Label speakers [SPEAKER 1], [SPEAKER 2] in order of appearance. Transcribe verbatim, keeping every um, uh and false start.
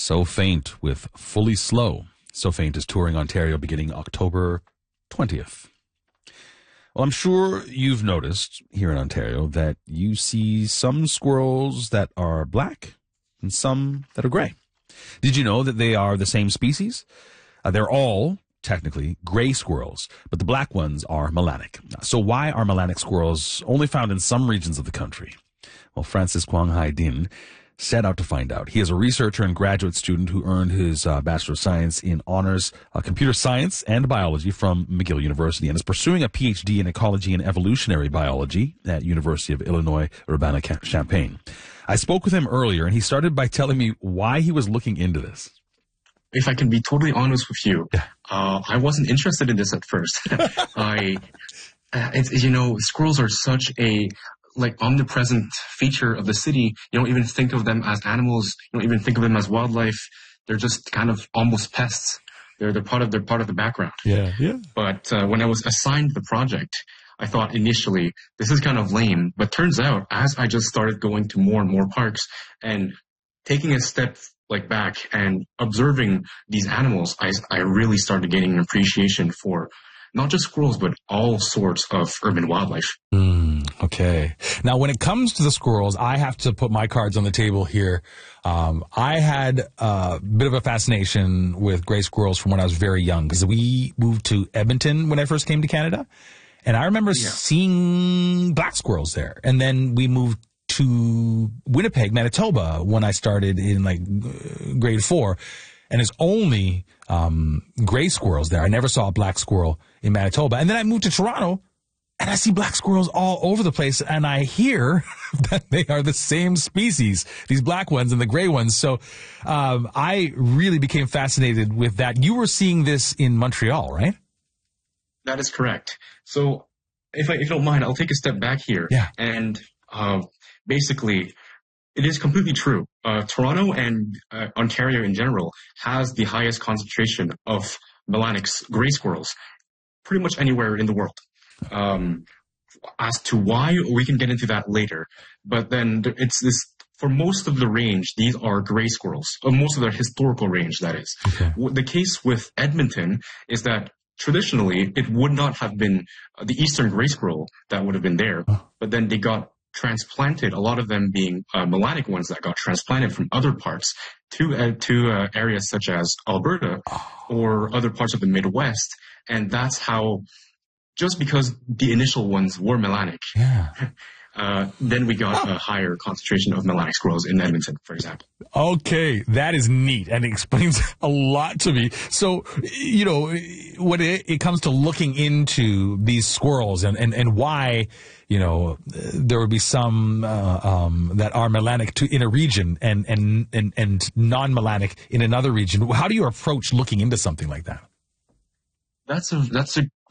[SPEAKER 1] So Faint with Fully Slow. So Faint is touring Ontario beginning October twentieth. Well, I'm sure you've noticed here in Ontario that you see some squirrels that are black and some that are gray. Did you know that they are the same species? Uh, they're all technically gray squirrels, but the black ones are melanic. So why are melanic squirrels only found in some regions of the country? Well, Francis Kwang Hai Din set out to find out. He is a researcher and graduate student who earned his uh, Bachelor of Science in Honors uh, Computer Science and Biology from McGill University and is pursuing a P H D in Ecology and Evolutionary Biology at University of Illinois Urbana-Champaign. I spoke with him earlier, and he started by telling me why he was looking into this.
[SPEAKER 2] If I can be totally honest with you, uh, I wasn't interested in this at first. I, uh, it's, you know, squirrels are such a like omnipresent feature of the city. You don't even think of them as animals. You don't even think of them as wildlife. They're just kind of almost pests. They're they're part of they're part of the background.
[SPEAKER 1] Yeah, yeah.
[SPEAKER 2] But uh, when I was assigned the project, I thought initially this is kind of lame. But turns out, as I just started going to more and more parks and taking a step like back and observing these animals, I I really started gaining an appreciation for not just squirrels, but all sorts of urban wildlife.
[SPEAKER 3] Mm, okay. Now, when it comes to the squirrels, I have to put my cards on the table here. Um, I had a bit of a fascination with gray squirrels from when I was very young because we moved to Edmonton when I first came to Canada. And I remember yeah. seeing black squirrels there. And then we moved to Winnipeg, Manitoba when I started in like grade four. And there's only um, gray squirrels there. I never saw a black squirrel in Manitoba. And then I moved to Toronto, and I see black squirrels all over the place. And I hear that they are the same species, these black ones and the gray ones. So um, I really became fascinated with that. You were seeing this in Montreal, right?
[SPEAKER 2] That is correct. So if, I, if you don't mind, I'll take a step back here.
[SPEAKER 3] Yeah.
[SPEAKER 2] And uh, basically, it is completely true. Uh, Toronto and uh, Ontario in general has the highest concentration of melanic gray squirrels pretty much anywhere in the world. Um, as to why, we can get into that later. But then it's this, for most of the range, these are gray squirrels, or most of their historical range, that is.
[SPEAKER 3] Okay.
[SPEAKER 2] The case with Edmonton is that traditionally it would not have been the eastern gray squirrel that would have been there,
[SPEAKER 3] oh.
[SPEAKER 2] but then they got transplanted, a lot of them being uh, melanic ones that got transplanted from other parts to uh, to uh, areas such as Alberta or other parts of the Midwest. And that's how, just because the initial ones were melanic,
[SPEAKER 3] yeah.
[SPEAKER 2] uh, then we got a higher concentration of melanic squirrels in Edmonton, for example.
[SPEAKER 3] Okay, that is neat and it explains a lot to me. So, you know, when it, it comes to looking into these squirrels and, and, and why, you know, there would be some uh, um, that are melanic to, in a region and, and, and, and non-melanic in another region, how do you approach looking into something like that?
[SPEAKER 2] That's a that's a